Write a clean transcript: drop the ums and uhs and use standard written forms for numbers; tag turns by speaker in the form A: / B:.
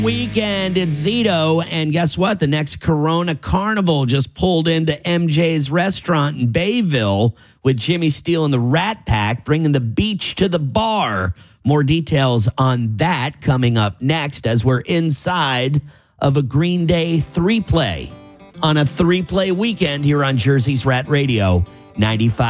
A: Weekend in Zito, and guess what? The next Corona Carnival just pulled into MJ's restaurant in Bayville with Jimmy Steele and the Rat Pack, bringing the beach to the bar. More details on that coming up next as we're inside of a Green Day 3-play on a 3-play weekend here on Jersey's Rat Radio 95.